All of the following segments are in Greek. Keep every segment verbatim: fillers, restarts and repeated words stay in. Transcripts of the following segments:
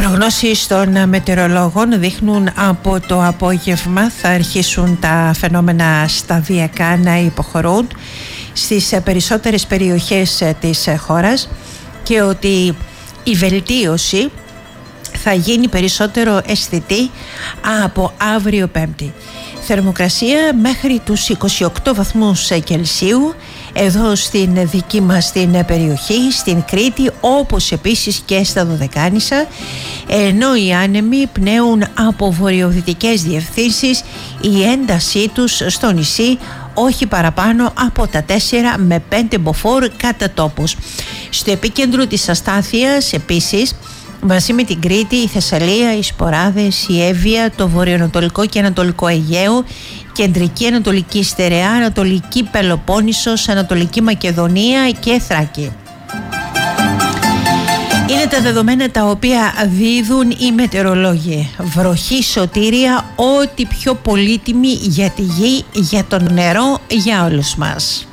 Προγνώσεις των μετεωρολόγων δείχνουν από το απόγευμα θα αρχίσουν τα φαινόμενα σταδιακά να υποχωρούν στις περισσότερες περιοχές της χώρας και ότι η βελτίωση θα γίνει περισσότερο αισθητή από αύριο Πέμπτη. Θερμοκρασία μέχρι τους είκοσι οκτώ βαθμούς Κελσίου εδώ στην δική μας την περιοχή, στην Κρήτη, όπως επίσης και στα Δωδεκάνησα, ενώ οι άνεμοι πνέουν από βορειοδυτικές διευθύνσεις, η έντασή τους στο νησί όχι παραπάνω από τα τέσσερα με πέντε μποφόρ κατά τόπους. Στο επίκεντρο της αστάθειας επίσης, μαζί με την Κρήτη, η Θεσσαλία, οι Σποράδες, η Εύβοια, το βορειοανατολικό και ανατολικό Αιγαίο, κεντρική Ανατολική Στερεά, Ανατολική Πελοπόννησος, Ανατολική Μακεδονία και Θράκη. Είναι τα δεδομένα τα οποία δίδουν οι μετεωρολόγοι. Βροχή, σωτήρια, ό,τι πιο πολύτιμη για τη γη, για το νερό, για όλους μας.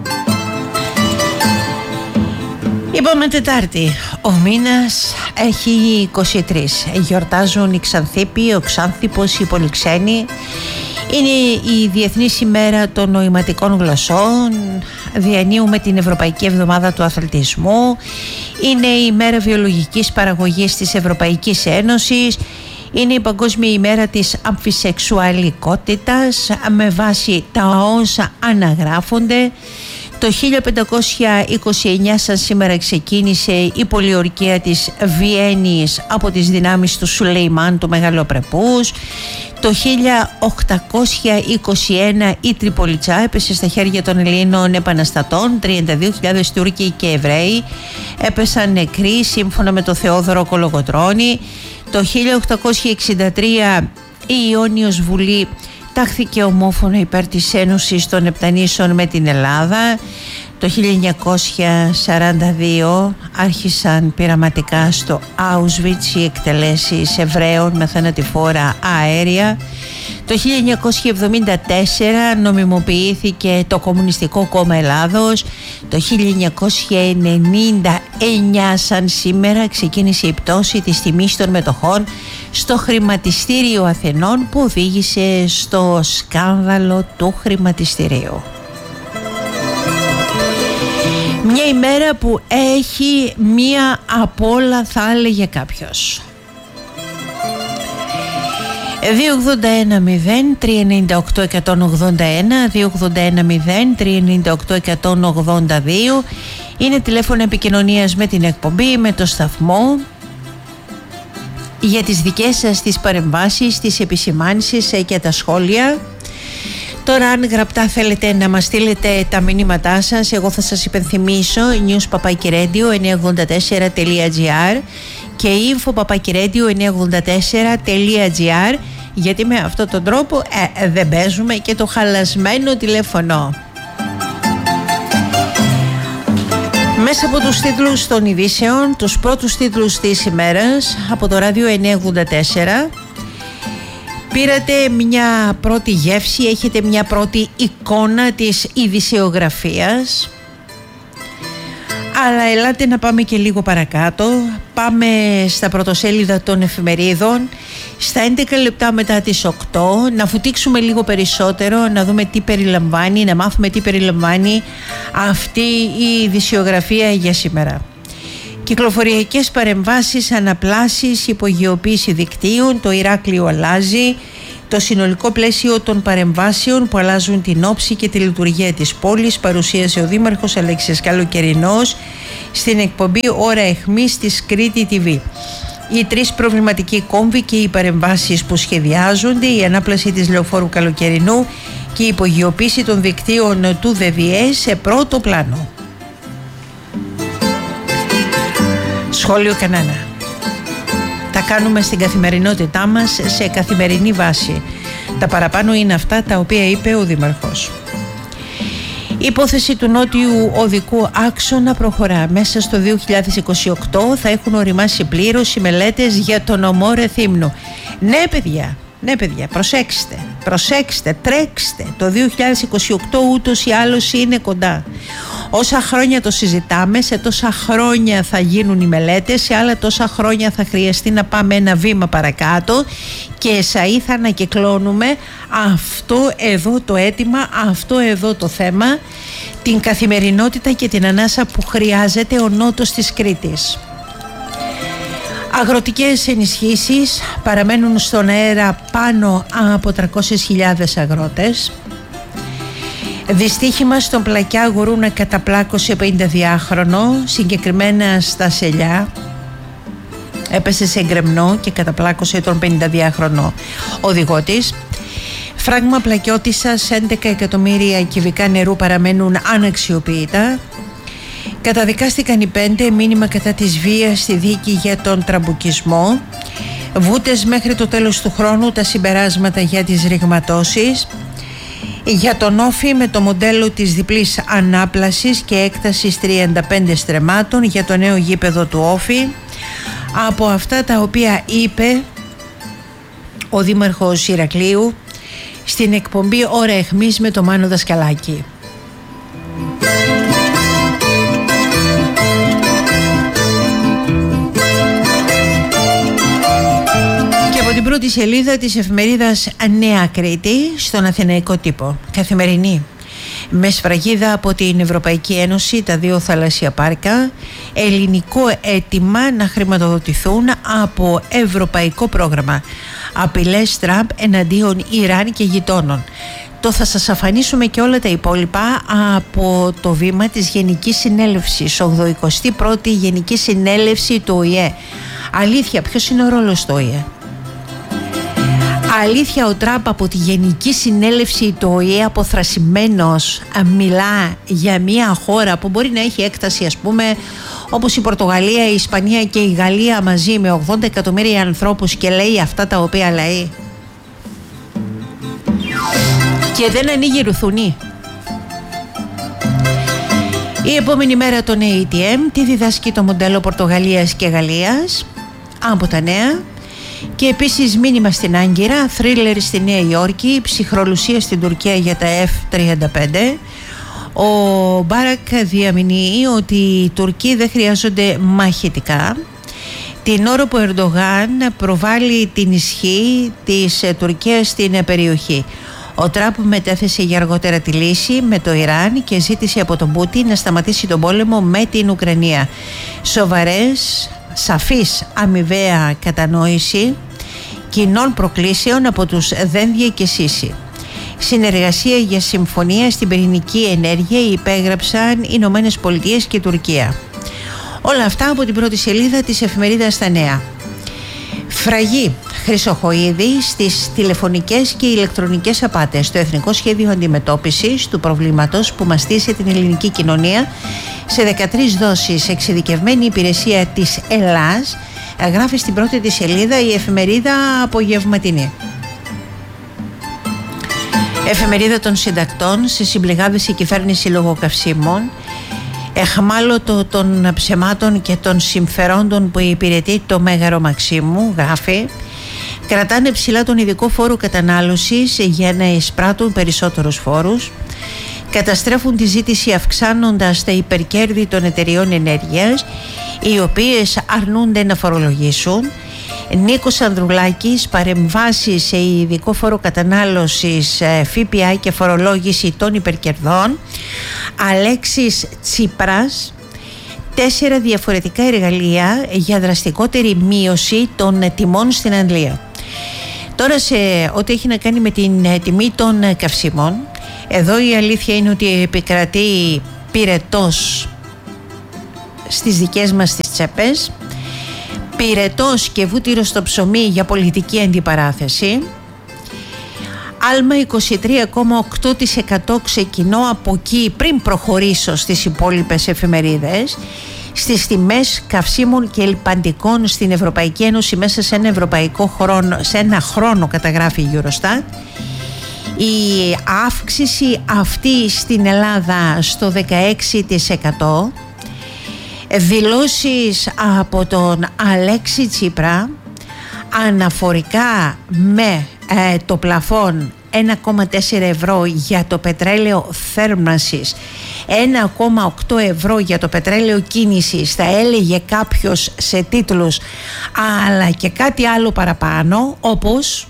Είπαμε Τετάρτη, ο μήνας έχει είκοσι τρία. Γιορτάζουν οι Ξανθήποι, ο Ξάνθηπος, οι Πολυξένοι. Είναι η Διεθνής ημέρα των νοηματικών γλωσσών. Διανύουμε την Ευρωπαϊκή Εβδομάδα του Αθλητισμού. Είναι η ημέρα βιολογικής παραγωγής της Ευρωπαϊκής Ένωσης. Είναι η Παγκόσμια ημέρα της αμφισεξουαλικότητας με βάση τα όσα αναγράφονται. Το χίλια πεντακόσια είκοσι εννιά σαν σήμερα ξεκίνησε η πολιορκία της Βιέννης από τις δυνάμεις του Σουλεϊμάν του Μεγαλοπρεπούς. Το χίλια οκτακόσια είκοσι ένα η Τριπολιτσά έπεσε στα χέρια των Ελλήνων επαναστατών. τριάντα δύο χιλιάδες Τούρκοι και Εβραίοι έπεσαν νεκροί σύμφωνα με τον Θεόδωρο Κολογοτρώνη. Το χίλια οκτακόσια εξήντα τρία η Ιόνιος Βουλή τάχθηκε ομόφωνα υπέρ της Ένωσης των Επτανήσων με την Ελλάδα. Το χίλια εννιακόσια σαράντα δύο άρχισαν πειραματικά στο Auschwitz οι εκτελέσεις Εβραίων με θανατηφόρα αέρια. Το χίλια εννιακόσια εβδομήντα τέσσερα νομιμοποιήθηκε το Κομμουνιστικό Κόμμα Ελλάδος. Το χίλια εννιακόσια ενενήντα εννιά σαν σήμερα ξεκίνησε η πτώση της τιμής των μετοχών στο χρηματιστήριο Αθηνών που οδήγησε στο σκάνδαλο του χρηματιστηρίου. Μια ημέρα που έχει μία απ' όλα, θα έλεγε κάποιος. δύο ογδόντα ένα μηδέν τρία εννιά οκτώ εκατόν ογδόντα ένα, δύο ογδόντα ένα μηδέν τρία εννιά οκτώ εκατόν ογδόντα δύο είναι τηλέφωνο επικοινωνίας με την εκπομπή, με το σταθμό, για τις δικές σας τις παρεμβάσεις, τις επισημάνσεις και τα σχόλια. Τώρα αν γραπτά θέλετε να μας στείλετε τα μηνύματά σας, εγώ θα σας υπενθυμίσω news παπάκυradio εννιακόσια ογδόντα τέσσερα τελεία τζι άρ και info παπάκυradio εννιακόσια ογδόντα τέσσερα τελεία τζι άρ, γιατί με αυτόν τον τρόπο ε, δεν παίζουμε και το χαλασμένο τηλέφωνο. Μέσα από τους τίτλους των ειδήσεων, τους πρώτους τίτλους της ημέρας από το ράδιο εννιακόσια ογδόντα τέσσερα, πήρατε μια πρώτη γεύση, έχετε μια πρώτη εικόνα της ειδησιογραφίας. Αλλά ελάτε να πάμε και λίγο παρακάτω. Πάμε στα πρωτοσέλιδα των εφημερίδων, στα έντεκα λεπτά μετά τις οκτώ, να φουτήξουμε λίγο περισσότερο, να δούμε τι περιλαμβάνει, να μάθουμε τι περιλαμβάνει αυτή η ειδησιογραφία για σήμερα. Κυκλοφοριακές παρεμβάσεις, αναπλάσεις, υπογειοποίηση δικτύων, το Ηράκλειο αλλάζει, το συνολικό πλαίσιο των παρεμβάσεων που αλλάζουν την όψη και τη λειτουργία της πόλης, παρουσίασε ο Δήμαρχος Αλέξης Καλοκαιρινός στην εκπομπή Ώρα Αιχμής της Κρήτη τι βι. Οι τρεις προβληματικοί κόμβοι και οι παρεμβάσεις που σχεδιάζονται, η ανάπλαση της Λεωφόρου Καλοκαιρινού και η υπογειοποίηση των δικτύων του ΔΕΒΙΕ σε πρώτο πλάνο. Σχόλιο κανένα. Τα κάνουμε στην καθημερινότητά μας σε καθημερινή βάση. Τα παραπάνω είναι αυτά τα οποία είπε ο Δήμαρχος. Η υπόθεση του νότιου οδικού άξονα προχωρά. Μέσα στο δύο χιλιάδες είκοσι οκτώ θα έχουν οριμάσει πλήρως οι μελέτες για τον νομό Ρεθύμνου. Ναι παιδιά, ναι παιδιά, προσέξτε, προσέξτε, τρέξτε. Το δύο χιλιάδες είκοσι οκτώ ούτως ή άλλως είναι κοντά. Όσα χρόνια το συζητάμε, σε τόσα χρόνια θα γίνουν οι μελέτες, σε άλλα τόσα χρόνια θα χρειαστεί να πάμε ένα βήμα παρακάτω και σα θα ανακυκλώνουμε αυτό εδώ το αίτημα, αυτό εδώ το θέμα, την καθημερινότητα και την ανάσα που χρειάζεται ο νότος της Κρήτης. Αγροτικές ενισχύσεις, παραμένουν στον αέρα πάνω από τριακόσιες χιλιάδες αγρότες. Δυστύχημα στον Πλακιά, γουρούνα καταπλάκωσε πενηνταδυάχρονο, συγκεκριμένα στα Σελιά. Έπεσε σε γκρεμνό και καταπλάκωσε τον πενηνταδυάχρονο οδηγό της. Φράγμα Πλακιώτισσας, έντεκα εκατομμύρια κυβικά νερού παραμένουν αναξιοποιητά. Καταδικάστηκαν οι πέντε, μήνυμα κατά της βίας στη δίκη για τον τραμπουκισμό. Βούτες μέχρι το τέλος του χρόνου, τα συμπεράσματα για τις ρηγματώσεις. Για τον Όφη με το μοντέλο της διπλής ανάπλασης και έκτασης τριάντα πέντε στρεμμάτων για το νέο γήπεδο του Όφη. Από αυτά τα οποία είπε ο Δήμαρχος Ηρακλείου στην εκπομπή Ώρα Αιχμής με το Μάνο Δασκαλάκη. Την πρώτη σελίδα της εφημερίδας Νέα Κρήτη στον Αθηναϊκό Τύπο, καθημερινή, με σφραγίδα από την Ευρωπαϊκή Ένωση τα δύο θαλάσσια πάρκα, ελληνικό αίτημα να χρηματοδοτηθούν από ευρωπαϊκό πρόγραμμα, απειλές Τραμπ εναντίον Ιράν και γειτόνων. Το θα σας αφανίσουμε και όλα τα υπόλοιπα από το βήμα της Γενικής Συνέλευσης, ογδοηκοστή πρώτη Γενική Συνέλευση του Ο Η Ε. Αλήθεια, ποιος είναι ο ρόλος του Ο Η Ε? Αλήθεια, ο Τραμπ από τη Γενική Συνέλευση του Ο Η Ε αποθρασιμένος μιλά για μια χώρα που μπορεί να έχει έκταση, ας πούμε, όπως η Πορτογαλία, η Ισπανία και η Γαλλία μαζί, με ογδόντα εκατομμύρια ανθρώπους, και λέει αυτά τα οποία λέει και δεν ανοίγει ρουθουνή. Η επόμενη μέρα των έι τι εμ, τι διδάσκει το μοντέλο Πορτογαλίας και Γαλλίας από τα νέα. Και επίσης μήνυμα στην Άγκυρα, θρίλερ στη Νέα Υόρκη, ψυχρολουσία στην Τουρκία για τα εφ τριάντα πέντε. Ο Μπάρακ διαμηνύει ότι οι Τουρκοί δεν χρειάζονται μαχητικά, την ώρα που ο Ερντογάν προβάλλει την ισχύ της Τουρκίας στην περιοχή. Ο Τραμπ μετέθεσε για αργότερα τη λύση με το Ιράν και ζήτησε από τον Πούτιν να σταματήσει τον πόλεμο με την Ουκρανία. Σοβαρές, σαφής αμοιβαία κατανόηση κοινών προκλήσεων από τους Δένδια και Σύση. Συνεργασία για συμφωνία στην πυρηνική ενέργεια υπέγραψαν οι Ηνωμένες Πολιτείες και Τουρκία. Όλα αυτά από την πρώτη σελίδα της εφημερίδας Τα Νέα. Φραγή Χρυσοχοΐδη στις τηλεφωνικές και ηλεκτρονικές απάτες, το Εθνικό Σχέδιο Αντιμετώπισης του προβλήματος που μαστίσε την ελληνική κοινωνία σε δεκατρείς δόσεις, εξειδικευμένη υπηρεσία της Ελλάς, γράφει στην πρώτη της σελίδα η εφημερίδα Απογευματινή. Εφημερίδα των Συντακτών, σε συμπληγάδες η κυβέρνηση λογοκαυσίμων, εχμάλωτο των ψεμάτων και των συμφερόντων που υπηρετεί το Μέγαρο Μαξίμου, γράφει, κρατάνε ψηλά τον ειδικό φόρο κατανάλωσης για να εισπράττουν περισσότερους φόρους, καταστρέφουν τη ζήτηση αυξάνοντας τα υπερκέρδη των εταιριών ενέργειας, οι οποίες αρνούνται να φορολογήσουν. Νίκος Ανδρουλάκης, παρεμβάσεις σε ειδικό φόρο κατανάλωσης, ΦΠΑ και φορολόγηση των υπερκερδών. Αλέξης Τσίπρας, τέσσερα διαφορετικά εργαλεία για δραστικότερη μείωση των τιμών στην Αγγλία. Τώρα, σε ό,τι έχει να κάνει με την τιμή των καυσίμων, εδώ η αλήθεια είναι ότι επικρατεί πυρετός στις δικές μας τις τσέπες, πυρετός και βούτυρο στο ψωμί για πολιτική αντιπαράθεση. Άλμα είκοσι τρία κόμμα οκτώ τοις εκατό, ξεκινώ από εκεί πριν προχωρήσω στις υπόλοιπες εφημερίδες. Στις τιμές καυσίμων και ελπαντικών στην Ευρωπαϊκή Ένωση μέσα σε ένα ευρωπαϊκό χρόνο, σε ένα χρόνο, καταγράφει η Eurostat. Η αύξηση αυτή στην Ελλάδα στο δεκαέξι τοις εκατό. Δηλώσεις από τον Αλέξη Τσίπρα αναφορικά με ε, το πλαφόν ένα κόμμα τέσσερα ευρώ για το πετρέλαιο θέρμανσης, ένα κόμμα οκτώ ευρώ για το πετρέλαιο κίνησης, θα έλεγε κάποιος σε τίτλους, αλλά και κάτι άλλο παραπάνω, όπως...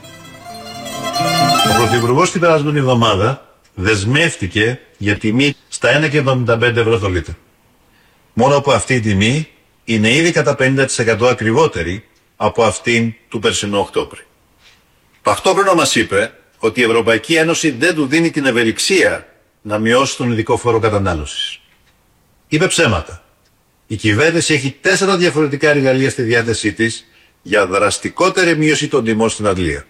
Ο Πρωθυπουργός την περασμένη εβδομάδα δεσμεύτηκε για τιμή στα ένα κόμμα εβδομήντα πέντε ευρώ το λίτρο. Μόνο που αυτή η τιμή είναι ήδη κατά πενήντα τοις εκατό ακριβότερη από αυτήν του περσινού Οκτώβρη. Ταυτόχρονα μας είπε ότι η Ευρωπαϊκή Ένωση δεν του δίνει την ευελιξία να μειώσει τον ειδικό φόρο κατανάλωσης. Είπε ψέματα. Η κυβέρνηση έχει τέσσερα διαφορετικά εργαλεία στη διάθεσή της για δραστικότερη μείωση των τιμών στην Αγγλία.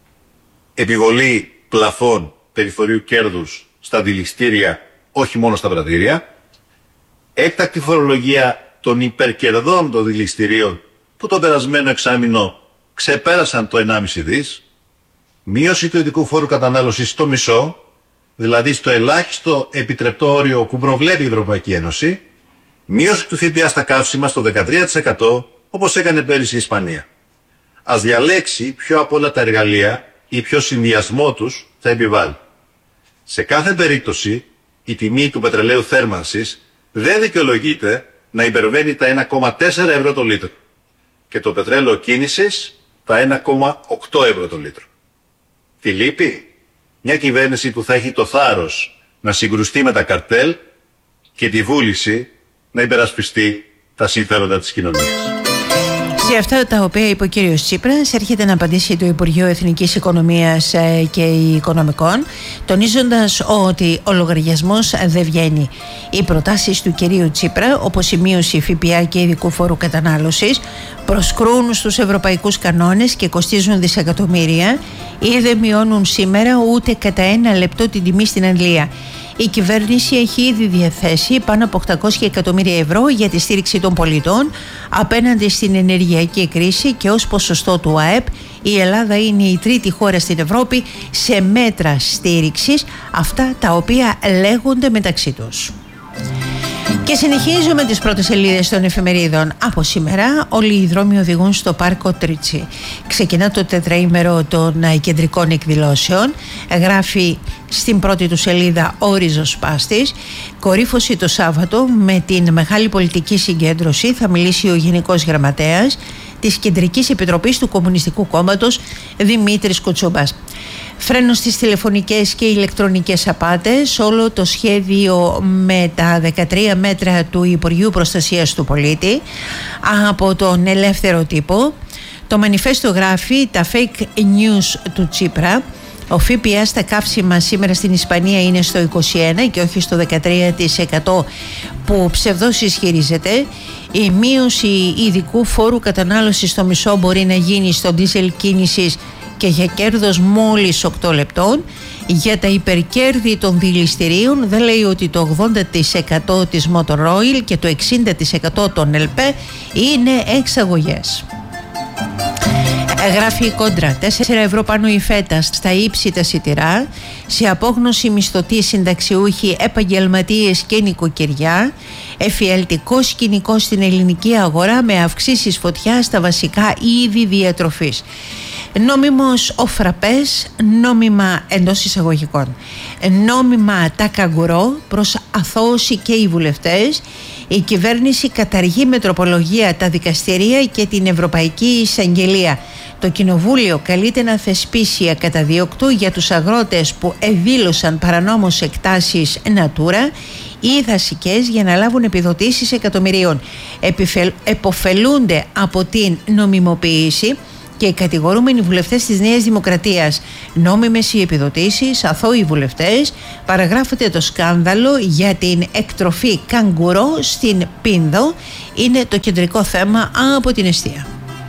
Επιβολή πλαφών περιθωρίου κέρδους στα δηληστήρια, όχι μόνο στα πρατήρια. Έκτακτη φορολογία των υπερκερδών των δηληστηρίων που το περασμένο εξάμηνο ξεπέρασαν το ενάμιση δις. Μείωση του ειδικού φόρου κατανάλωσης στο μισό, δηλαδή στο ελάχιστο επιτρεπτό όριο που προβλέπει η Ευρωπαϊκή Ένωση. Μείωση του ΦΠΑ στα καύσιμα στο δεκατρία τοις εκατό, όπως έκανε πέρυσι η Ισπανία. Ας διαλέξει ποιο από όλα τα εργαλεία ή ποιο συνδυασμό τους θα επιβάλλει. Σε κάθε περίπτωση, η τιμή του πετρελαίου θέρμανσης δεν δικαιολογείται να υπερβαίνει τα ένα κόμμα τέσσερα ευρώ το λίτρο και το πετρέλαιο κίνησης τα ένα κόμμα οκτώ ευρώ το λίτρο. Τι λείπει? Μια κυβέρνηση που θα έχει το θάρρος να συγκρουστεί με τα καρτέλ και τη βούληση να υπερασπιστεί τα συμφέροντα της κοινωνίας. Σε αυτά τα οποία είπε ο κύριος Τσίπρας έρχεται να απαντήσει το Υπουργείο Εθνικής Οικονομίας και Οικονομικών, τονίζοντας ότι ο λογαριασμός δεν βγαίνει. Οι προτάσεις του κυρίου Τσίπρα, όπως η μείωση ΦΠΑ και ειδικού φόρου κατανάλωσης, προσκρούν στους ευρωπαϊκούς κανόνες και κοστίζουν δισεκατομμύρια ή δεν μειώνουν σήμερα ούτε κατά ένα λεπτό την τιμή στην Αγγλία. Η κυβέρνηση έχει ήδη διαθέσει πάνω από οκτακόσια εκατομμύρια ευρώ για τη στήριξη των πολιτών απέναντι στην ενεργειακή κρίση και ως ποσοστό του ΑΕΠ η Ελλάδα είναι η τρίτη χώρα στην Ευρώπη σε μέτρα στήριξης, αυτά τα οποία λέγονται μεταξύ τους. Και συνεχίζουμε τις πρώτες σελίδες των εφημερίδων. Από σήμερα όλοι οι δρόμοι οδηγούν στο πάρκο Τρίτσι. Ξεκινά το τετραήμερο των κεντρικών εκδηλώσεων. Γράφει στην πρώτη του σελίδα ο ριζοσπάστης. Κορύφωση το Σάββατο με την μεγάλη πολιτική συγκέντρωση. Θα μιλήσει ο Γενικός Γραμματέας της Κεντρικής Επιτροπής του Κομμουνιστικού Κόμματος Δημήτρης Κουτσούμπας. Φρένο στις τηλεφωνικές και ηλεκτρονικές απάτες, όλο το σχέδιο με τα δεκατρία μέτρα του Υπουργείου Προστασίας του Πολίτη από τον Ελεύθερο Τύπο. Το μανιφέστο γράφει τα fake news του Τσίπρα. Ο ΦΠΑ στα καύσιμα σήμερα στην Ισπανία είναι στο είκοσι ένα τοις εκατό και όχι στο δεκατρία τοις εκατό που ψευδώς ισχυρίζεται. Η μείωση ειδικού φόρου κατανάλωσης στο μισό μπορεί να γίνει στο ντίζελ κίνησης και για κέρδος μόλις οκτώ λεπτών. Για τα υπερκέρδη των δηληστηρίων δεν λέει ότι το ογδόντα τοις εκατό της Motor Oil και το εξήντα τοις εκατό των ΕΛΠΕ είναι εξαγωγές. Γράφει η Κόντρα, τέσσερα ευρώ πάνω η φέτα στα ύψητα σιτηρά, σε απόγνωση μισθωτοί, συνταξιούχοι, επαγγελματίες και νοικοκυριά, εφιαλτικό σκηνικό στην ελληνική αγορά με αυξήσεις φωτιά στα βασικά είδη διατροφής. Νόμιμος ο φραπές, νόμιμα εντός εισαγωγικών. Νόμιμα τα καγκουρό, προς αθώωση και οι βουλευτές. Η κυβέρνηση καταργεί με τροπολογία τα δικαστηρία και την Ευρωπαϊκή Εισαγγελία. Το Κοινοβούλιο καλείται να θεσπίσει ακαταδίωκτο για τους αγρότες που εδήλωσαν παρανόμως εκτάσεις Natura ή δασικές για να λάβουν επιδοτήσεις εκατομμυρίων. Επιφελ, εποφελούνται από την νομιμοποίηση και οι κατηγορούμενοι βουλευτές της Νέας Δημοκρατίας. Νόμιμες οι επιδοτήσεις, αθώοι βουλευτές. Παραγράφεται το σκάνδαλο για την εκτροφή καγκουρό στην Πίνδο. Είναι το κεντρικό θέμα από την εστία.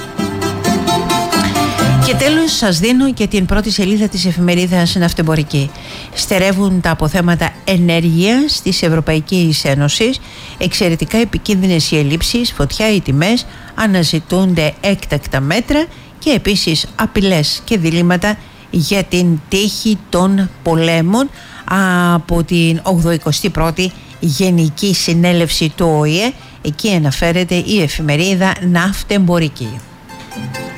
Και τέλος σας δίνω και την πρώτη σελίδα της εφημερίδας Ναυτεμπορική. Στερεύουν τα αποθέματα ενέργειας της Ευρωπαϊκής Ένωσης. Εξαιρετικά επικίνδυνες οι ελλείψεις, φωτιά οι τιμές, αναζητούνται έκτακτα μέτρα και επίσης απειλές και διλήμματα για την τύχη των πολέμων από την ογδοηκοστή πρώτη Γενική Συνέλευση του Ο Η Ε. Εκεί αναφέρεται η εφημερίδα Ναυτεμπορική.